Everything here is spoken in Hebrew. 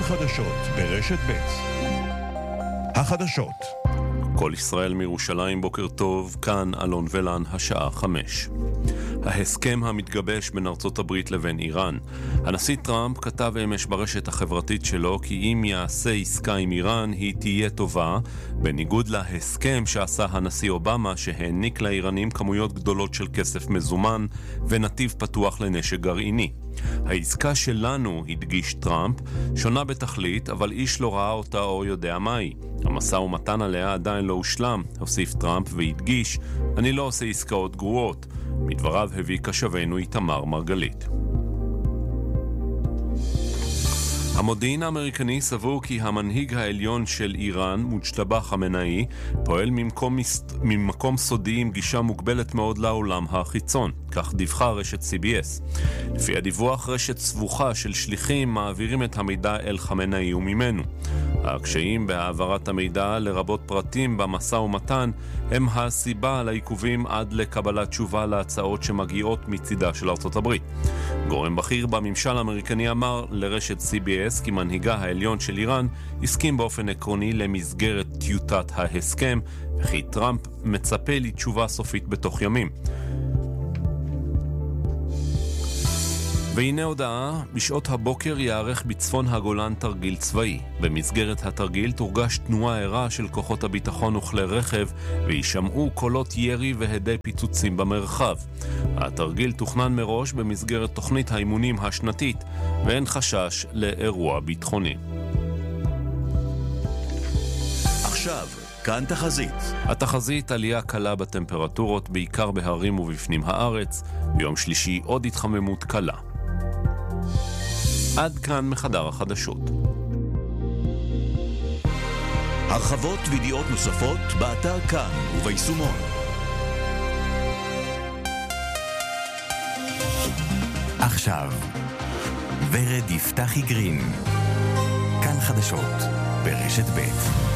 חדשות ברשת ב'. החדשות. כל ישראל מירושלים, בוקר טוב, כאן אלון ולן, השעה 5. ההסכם המתגבש בין ארצות הברית לבין איראן. הנשיא טראמפ כתב אמש ברשת החברתית שלו כי אם יעשה עסקה עם איראן היא תהיה טובה, בניגוד להסכם שעשה הנשיא אובמה שהעניק לאיראנים כמויות גדולות של כסף מזומן ונתיב פתוח לנשק גרעיני. העסקה שלנו, הדגיש טראמפ, שונה בתכלית, אבל איש לא ראה אותה או יודע מהי. המשא ומתן עליה עדיין לא הושלם, הוסיף טראמפ והדגיש, אני לא עושה עסקאות גרועות. מדבריו הביא כשווינו איתמר מרגלית. המודיעין האמריקני סבור כי המנהיג העליון של איראן, מוג'טבא חמינאי, פועל ממקום סודי עם גישה מוגבלת מאוד לעולם החיצון. כך דיווחה רשת CBS. לפי הדיווח, רשת סבוכה של שליחים מעבירים את המידע אל חמינאי וממנו. הקשיים בהעברת המידע לרבות פרטים במשא ומתן הם הסיבה לעיכובים עד לקבלת תשובה להצעות שמגיעות מצידה של ארצות הברית. גורם בכיר בממשל האמריקני אמר לרשת CBS כי מנהיגה העליון של איראן הסכים באופן עקרוני למסגרת טיוטת ההסכם, וכי טראמפ מצפה לתשובה סופית בתוך ימים. והנה הודעה, בשעות הבוקר יערך בצפון הגולן תרגיל צבאי. במסגרת התרגיל תורגש תנועה ערה של כוחות הביטחון וכלי רכב, וישמעו קולות ירי והדי פיצוצים במרחב. התרגיל תוכנן מראש במסגרת תוכנית האימונים השנתית, ואין חשש לאירוע ביטחוני. עכשיו, כאן תחזית. התחזית עלייה קלה בטמפרטורות, בעיקר בהרים ובפנים הארץ. ביום שלישי עוד התחממות קלה. עד כאן מחדר החדשות. הרחבות וידיעות נוספות באתר כאן וביישומון. עכשיו, ורד יפתחי גרין. כאן חדשות ברשת ב'.